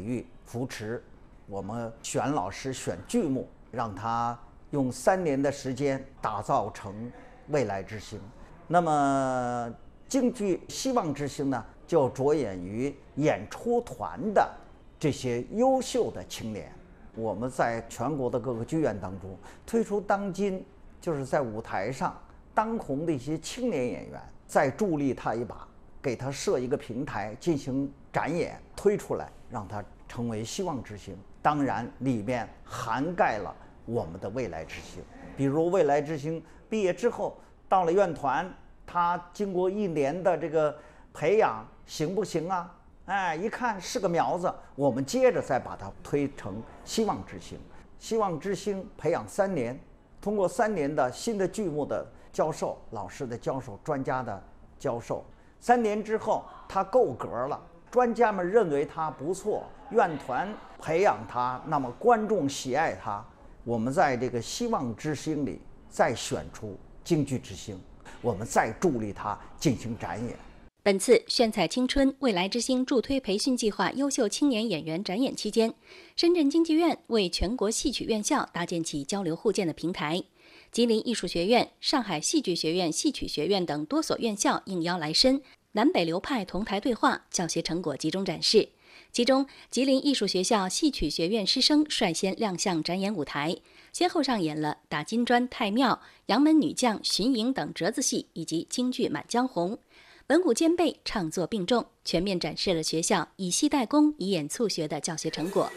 育扶持，我们选老师选剧目，让他用3年的时间打造成未来之星。那么京剧希望之星呢，就着眼于演出团的这些优秀的青年。我们在全国的各个剧院当中推出当今就是在舞台上当红的一些青年演员，再助力他一把，给他设一个平台进行展演，推出来让他成为希望之星。当然里面涵盖了我们的未来之星，比如未来之星毕业之后到了院团，他经过1年的这个培养行不行啊？一看是个苗子，我们接着再把它推成希望之星。希望之星培养3年，通过3年的新的剧目的教授、老师的教授、专家的教授，3年之后他够格了，专家们认为他不错，院团培养他，那么观众喜爱他，我们在这个希望之星里再选出京剧之星，我们再助力他进行展演。 本次炫彩青春未来之星助推培训计划优秀青年演员展演期间，深圳京剧院为全国戏曲院校搭建起交流互鉴的平台。吉林艺术学院、上海戏剧学院戏曲学院等多所院校应邀来深，南北流派同台对话，教学成果集中展示。其中，吉林艺术学校戏曲学院师生率先亮相展演舞台，先后上演了打金砖、太庙、杨门女将、巡营等折子戏以及京剧《满江红》。文武兼备，唱作并重，全面展示了学校以戏代工、以演促学的教学成果。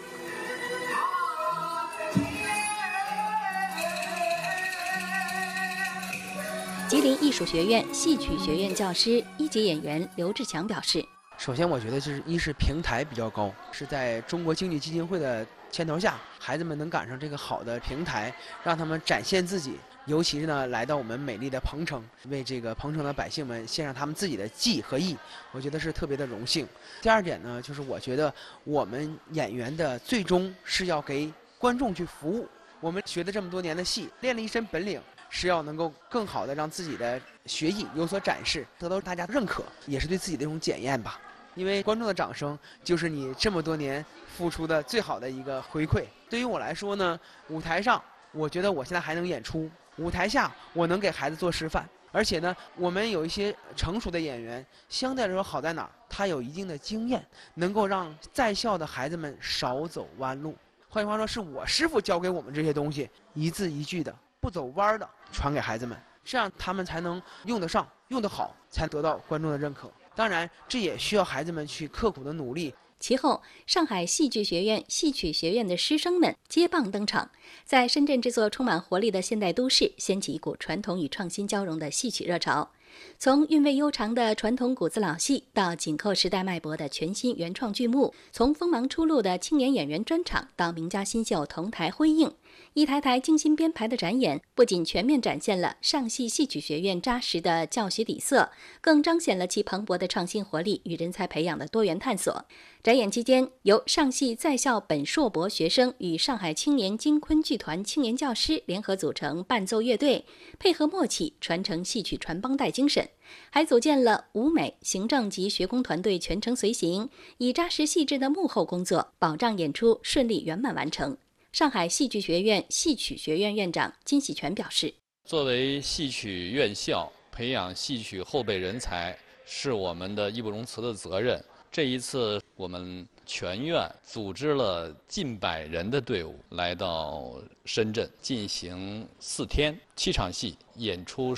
吉林艺术学院戏曲学院教师、1级演员刘志强表示： 首先，我觉得一是平台比较高，是在中国京剧基金会的牵头下，孩子们能赶上这个好的平台，让他们展现自己。尤其是呢，来到我们美丽的彭城，为这个彭城的百姓们献上他们自己的技和艺，我觉得是特别的荣幸。第二点呢，就是我觉得我们演员的最终是要给观众去服务。我们学了这么多年的戏，练了一身本领，是要能够更好的让自己的学艺有所展示，得到大家认可，也是对自己的一种检验吧。因为观众的掌声就是你这么多年付出的最好的一个回馈。对于我来说呢，舞台上我觉得我现在还能演出，舞台下我能给孩子做示范。而且呢，我们有一些成熟的演员，相对来说好在哪儿？他有一定的经验，能够让在校的孩子们少走弯路。换句话说，是我师傅教给我们这些东西，一字一句的，不走弯的传给孩子们，这样他们才能用得上、用得好，才得到观众的认可。当然，这也需要孩子们去刻苦的努力。 其后，上海戏剧学院戏曲学院的师生们接棒登场，在深圳这座充满活力的现代都市，掀起一股传统与创新交融的戏曲热潮。从韵味悠长的传统古字老戏，到紧扣时代脉搏的全新原创剧目，从锋芒初露的青年演员专场到名家新秀同台辉映，一台台精心编排的展演，不仅全面展现了上戏戏曲学院扎实的教学底色，更彰显了其蓬勃的创新活力与人才培养的多元探索。展演期间，由上戏在校本硕博学生与上海青年京昆剧团青年教师联合组成伴奏乐队，配合默契，传承戏曲传帮带精神，还组建了舞美、行政及学工团队全程随行，以扎实细致的幕后工作，保障演出顺利圆满完成。上海戏剧学院戏曲学院院长金喜全表示： 作为戏曲院校，培养戏曲后备人才是我们的义不容辞的责任。这一次，我们全院组织了近100人的队伍来到深圳，进行4天7场戏，演出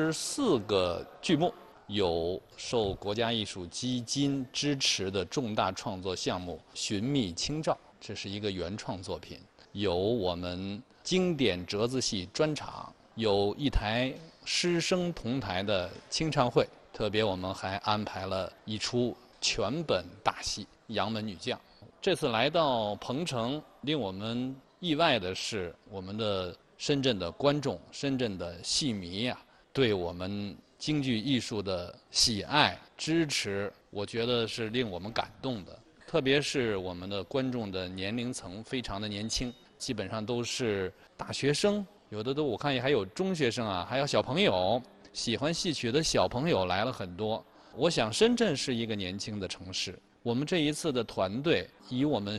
14个剧目，有受国家艺术基金支持的重大创作项目《寻觅清照》，这是一个原创作品；有我们经典折子戏专场，有一台师生同台的清唱会，特别我们还安排了一出全本大戏《杨门女将》。这次来到彭城，令我们意外的是，我们的深圳的观众、深圳的戏迷啊，对我们京剧艺术的喜爱、支持，我觉得是令我们感动的。特别是我们的观众的年龄层非常的年轻，基本上都是大学生，有的我看还有中学生啊，还有小朋友，喜欢戏曲的小朋友来了很多。我想深圳是一个年轻的城市，我们这一次的团队以我们